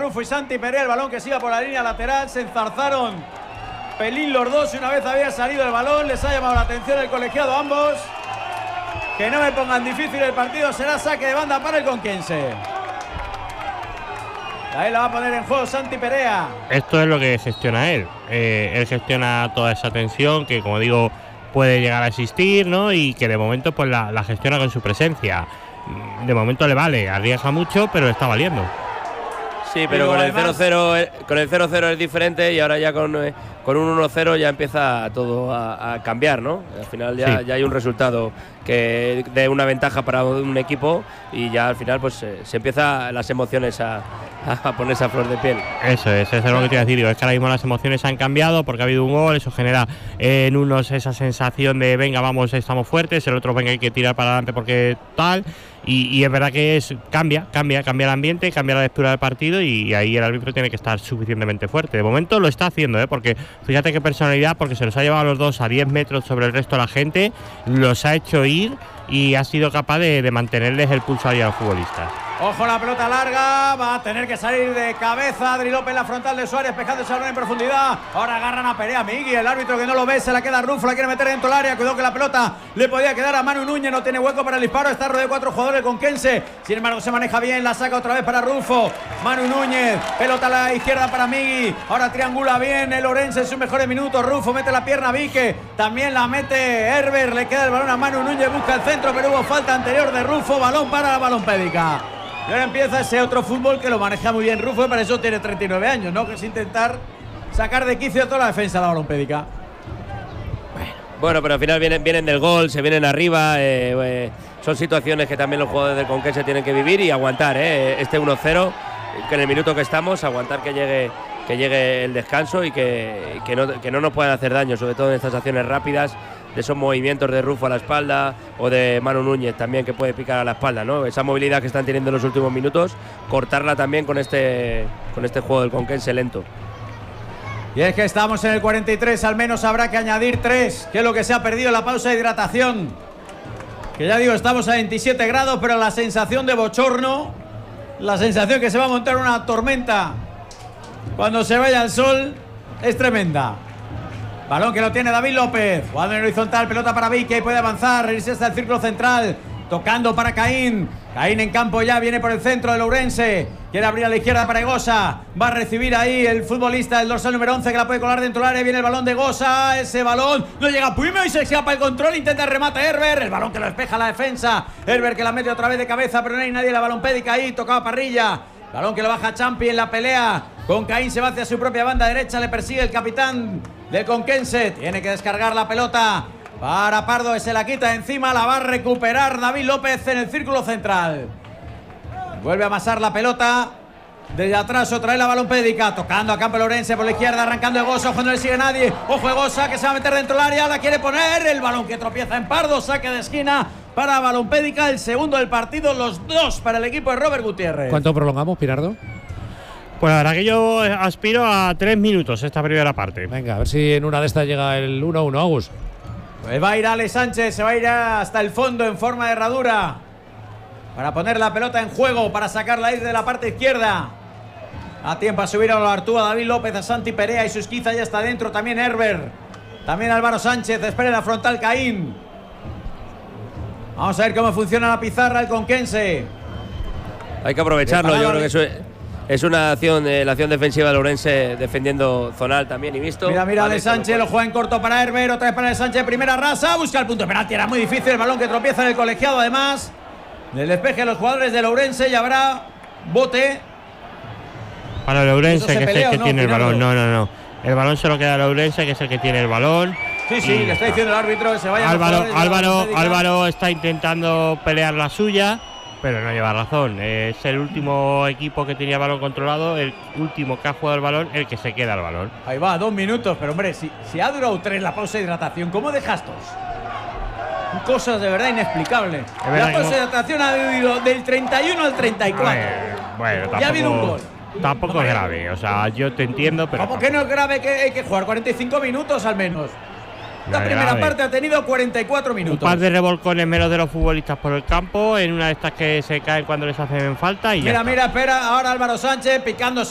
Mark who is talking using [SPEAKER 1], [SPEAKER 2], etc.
[SPEAKER 1] Rufo y Santi Perea. El balón que se iba por la línea lateral. Se enzarzaron pelín los dos y una vez había salido el balón. Les ha llamado la atención el colegiado a ambos. Que no me pongan difícil el partido. Será saque de banda para el conquense. Ahí la va a poner en juego Santi Perea.
[SPEAKER 2] Esto es lo que gestiona él. Él gestiona toda esa tensión que, como digo, puede llegar a existir, ¿no? Y que de momento pues la gestiona con su presencia. De momento le vale, arriesga mucho, pero le está valiendo.
[SPEAKER 3] Sí, pero con el 0-0 es diferente y ahora ya con un 1-0 ya empieza todo a cambiar, ¿no? Al final ya hay un resultado que dé una ventaja para un equipo y ya al final pues se empiezan las emociones a ponerse a flor de piel.
[SPEAKER 2] Eso es lo que te iba a decir. Digo, es que ahora mismo las emociones han cambiado porque ha habido un gol, eso genera en unos esa sensación de venga, vamos, estamos fuertes, el otro venga, hay que tirar para adelante porque tal. Y es verdad que cambia el ambiente, cambia la lectura del partido y ahí el árbitro tiene que estar suficientemente fuerte. De momento lo está haciendo, porque fíjate qué personalidad, porque se los ha llevado a los dos a 10 metros sobre el resto de la gente, los ha hecho ir y ha sido capaz de mantenerles el pulso ahí a los futbolistas.
[SPEAKER 1] Ojo, la pelota larga, va a tener que salir de cabeza Adri López en la frontal de Suárez, pejando ese balón en profundidad. Ahora agarran a Perea, Migui, el árbitro que no lo ve, se la queda Rufo, la quiere meter dentro del área. Cuidado que la pelota le podía quedar a Manu Núñez, no tiene hueco para el disparo, está rodeado de 4 jugadores conquense. Sin embargo se maneja bien, la saca otra vez para Rufo. Manu Núñez, pelota a la izquierda para Migui, ahora triangula bien el Orense en sus mejores minutos. Rufo mete la pierna a Vique, también la mete Herbert, le queda el balón a Manu Núñez, busca el centro, pero hubo falta anterior de Rufo, balón para la Balompédica. Y ahora empieza ese otro fútbol que lo maneja muy bien Rufo, y para eso tiene 39 años, ¿no? Que es intentar sacar de quicio toda la defensa de la Balompédica.
[SPEAKER 3] Bueno, pero al final vienen del gol, se vienen arriba. Son situaciones que también los jugadores del Conquense tienen que vivir y aguantar, este 1-0, que en el minuto que estamos, aguantar que llegue el descanso y que no nos puedan hacer daño, sobre todo en estas acciones rápidas, de esos movimientos de Rufo a la espalda o de Manu Núñez también, que puede picar a la espalda, ¿no? Esa movilidad que están teniendo en los últimos minutos, cortarla también con este juego del Conquense lento.
[SPEAKER 1] Y es que estamos en el 43, al menos habrá que añadir 3, que es lo que se ha perdido en la pausa de hidratación. Que ya digo, estamos a 27 grados, pero la sensación de bochorno, la sensación que se va a montar una tormenta cuando se vaya el sol, es tremenda. Balón que lo tiene David López, jugando en horizontal, pelota para Vique, puede avanzar, irse hasta el círculo central, tocando para Caín. Caín en campo ya, viene por el centro del Ourense, quiere abrir a la izquierda para Egosa, va a recibir ahí el futbolista del dorsal número 11 que la puede colar dentro del área, viene el balón de Egosa, ese balón, no llega a Puime y se escapa el control, intenta el remate Herbert, el balón que lo despeja la defensa, Herbert que la mete otra vez de cabeza, pero no hay nadie, la Balompédica ahí, tocaba Parrilla, balón que lo baja Champi en la pelea, con Caín se va hacia su propia banda derecha, le persigue el capitán del Conquense, tiene que descargar la pelota para Pardo, que se la quita encima, la va a recuperar David López en el círculo central. Vuelve a amasar la pelota desde atrás, otra vez la Balompédica, tocando a campo el Ourense por la izquierda, arrancando Egosa, ojo, no le sigue nadie, ojo Egosa que se va a meter dentro del área, la quiere poner, el balón que tropieza en Pardo, saque de esquina para Balompédica, el segundo del partido, los dos para el equipo de Robert Gutiérrez.
[SPEAKER 4] ¿Cuánto prolongamos, Pirardo?
[SPEAKER 2] Pues la verdad que yo aspiro a 3 minutos esta primera parte.
[SPEAKER 4] Venga, a ver si en una de estas llega el 1-1, Agus.
[SPEAKER 1] Pues va a ir Ale Sánchez, se va a ir hasta el fondo en forma de herradura para poner la pelota en juego, para sacarla ahí de la parte izquierda. A tiempo a subir a Artúa, David López, a Santi Perea y su esquiza ya está dentro, también Herbert, también Álvaro Sánchez, espera en la frontal Caín. Vamos a ver cómo funciona la pizarra el Conquense.
[SPEAKER 3] Hay que aprovecharlo, yo creo que eso es una acción, la acción defensiva de Ourense defendiendo zonal también y visto.
[SPEAKER 1] Mira, Ale Sánchez, lo juega en corto para Herbert, otra vez para Ale Sánchez, primera rasa, busca el punto de penalti, era muy difícil, el balón que tropieza en el colegiado además del despeje de los jugadores del Ourense y habrá bote.
[SPEAKER 2] Para el Ourense, que es el que tiene el balón, no. El balón se lo queda al Ourense, que es el que tiene el balón.
[SPEAKER 1] Sí, le está diciendo el árbitro que se vaya.
[SPEAKER 2] Álvaro está intentando pelear la suya, pero no lleva razón. Es el último equipo que tenía el balón controlado, el último que ha jugado el balón, el que se queda el balón.
[SPEAKER 1] Ahí va, 2 minutos, pero hombre, si ha durado 3 la pausa de hidratación, ¿cómo dejas 2? Cosas de verdad inexplicables. La pausa de hidratación ha ido del 31 al 34.
[SPEAKER 2] Bueno,
[SPEAKER 1] ya ha habido un gol.
[SPEAKER 2] Tampoco es grave, o sea, yo te entiendo, pero.
[SPEAKER 1] ¿Cómo que no es grave que hay que jugar 45 minutos al menos? La primera parte ha tenido 44 minutos.
[SPEAKER 2] Un par de revolcones menos de los futbolistas por el campo, en una de estas que se caen cuando les hacen falta y
[SPEAKER 1] mira, espera, ahora Álvaro Sánchez picando.